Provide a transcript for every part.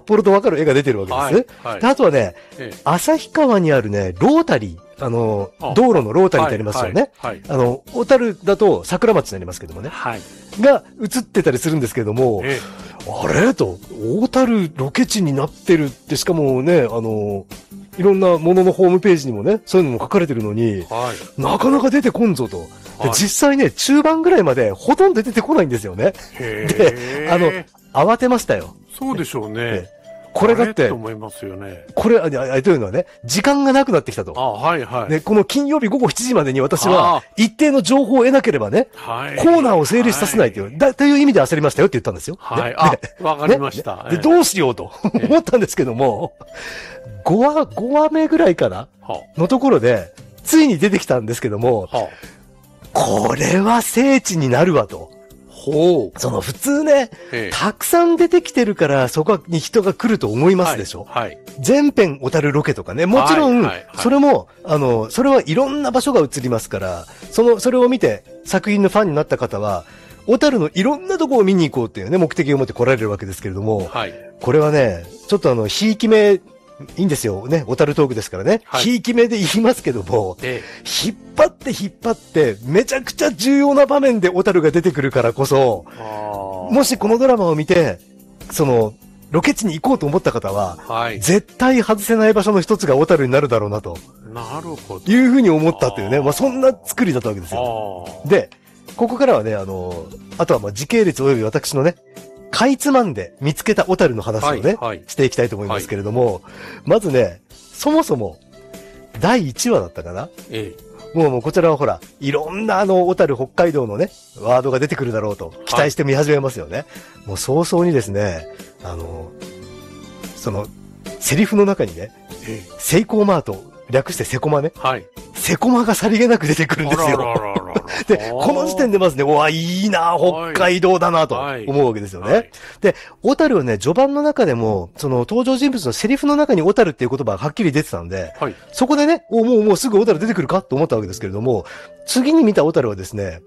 幌と分かる絵が出てるわけです。 はいはい、 であとはね、旭川にあるね、ロータリー。道路のロータリーってありますよね。 はいはい、 小樽だと桜町になりますけどもね。 はい、 が映ってたりするんですけども、あれと、小樽ロケ地になってるって、しかもね、いろんなもののホームページにもね、そういうのも書かれてるのに、はい、なかなか出てこんぞと。で、実際ね、中盤ぐらいまでほとんど出てこないんですよね。で、慌てましたよ。 そうでしょうね。 これだって、 思いますよね、 これ、というのはね、時間がなくなってきたと。 はいはい。 で、この金曜日午後7時までに私は、一定の情報を得なければね、コーナーを成立させないという、という意味で焦りましたよって言ったんですよ。 はい。わかりました。 で、どうしようと思ったんですけども、5話目ぐらいかなのところで、ついに出てきたんですけども、これは聖地になるわと。その普通ね、たくさん出てきてるからそこに人が来ると思いますでしょ。全編小樽ロケとかね。もちろん、それも、それはいろんな場所が映りますから、それを見て作品のファンになった方は、小樽のいろんなとこを見に行こうっていうね、目的を持って来られるわけですけれども、これはね、ちょっとひいき目、いいんですよね。小樽トークですからね。ひいき目で言いますけども、引っ張って、めちゃくちゃ重要な場面で小樽が出てくるからこそ、もしこのドラマを見て、ロケ地に行こうと思った方は、絶対外せない場所の一つが小樽になるだろうなと。 なるほど。 いうふうに思ったというね。まあそんな作りだったわけですよ。で、ここからはね、あとは時系列及び私のね、かいつまんで見つけた小樽の話をね、していきたいと思いますけれども、まずね、そもそも、第1話だったかな、もうこちらはほら、いろんな小樽北海道のね、ワードが出てくるだろうと期待して見始めますよね。もう早々にですね、セリフの中にね、セイコーマート、略してセコマね。セコマがさりげなく出てくるんですよ。で、この時点でまずね、いいな、北海道だな、と思うわけですよね。で、小樽はね、序盤の中でも、登場人物のセリフの中に小樽っていう言葉がはっきり出てたんで、そこでね、もうすぐ小樽出てくるかと思ったわけですけれども、次に見た小樽はですね、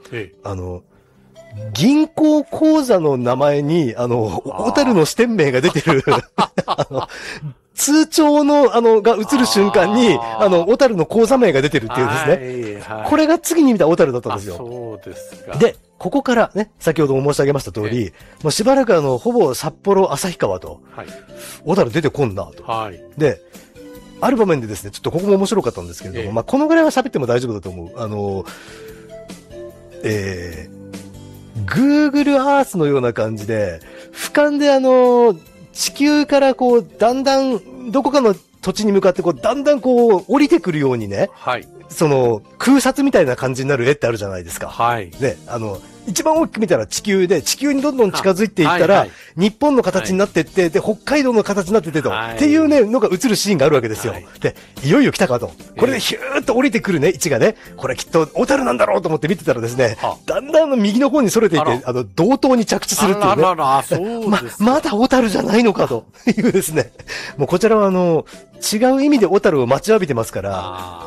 銀行口座の名前に、小樽の支店名が出てる、通帳の、が映る瞬間に、小樽の口座名が出てるっていうですね。これが次に見た小樽だったんですよ。 そうですか。 で、ここからね、先ほども申し上げました通り、もうしばらくほぼ札幌、旭川と、小樽出てこんなと。で、ある場面でですね、ちょっとここも面白かったんですけれども、まあ、このぐらいは喋っても大丈夫だと思う。Google Earth のような感じで、俯瞰で地球からだんだん、どこかの土地に向かってだんだん降りてくるようにね、空撮みたいな感じになる絵ってあるじゃないですか。で、一番大きく見たら地球で、地球にどんどん近づいていったら、日本の形になっていって、で、北海道の形になっていってと、っていうね、のが映るシーンがあるわけですよ。で、いよいよ来たかと。これでヒューッと降りてくるね、位置がね、これきっと小樽なんだろうと思って見てたらですね、だんだん右の方に逸れていて、同等に着地するっていうね。まだ小樽じゃないのかというですね。もうこちらは違う意味で小樽を待ちわびてますから、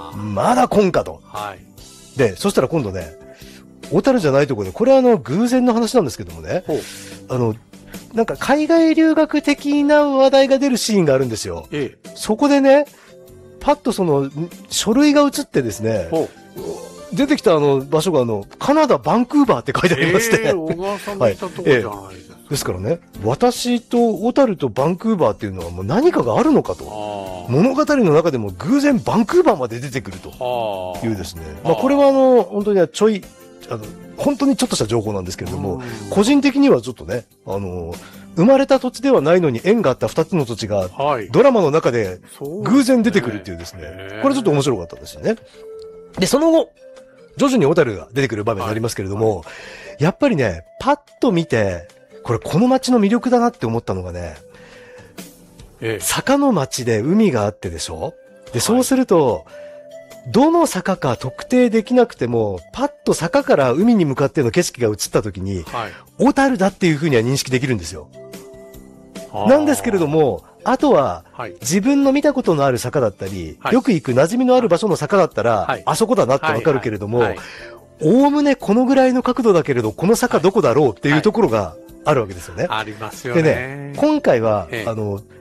まだ来んかと。で、そしたら今度ね、小樽じゃないところで、これ偶然の話なんですけどもね、なんか海外留学的な話題が出るシーンがあるんですよ。そこでね、パッと書類が映ってですね、出てきた場所がカナダ・バンクーバーって書いてありまして。 小川さんがいたとこじゃないですか。 ですからね、私と小樽とバンクーバーっていうのはもう何かがあるのかと。物語の中でも偶然バンクーバーまで出てくるというですね。まあこれは本当に本当にちょっとした情報なんですけれども、個人的にはちょっとね、生まれた土地ではないのに縁があった2つの土地が、ドラマの中で偶然出てくるっていうですね、これちょっと面白かったですよね。で、その後、徐々に小樽が出てくる場面になりますけれども、やっぱりね、パッと見て、この街の魅力だなって思ったのがね、坂の街で海があってでしょ？で、そうすると、どの坂か特定できなくても、パッと坂から海に向かっての景色が映った時に、小樽だっていう風には認識できるんですよ。なんですけれども、あとは、自分の見たことのある坂だったり、よく行く馴染みのある場所の坂だったら、あそこだなってわかるけれども、おおむねこのぐらいの角度だけれど、この坂どこだろうっていうところがあるわけですよね。 ありますよね。 でね、今回は、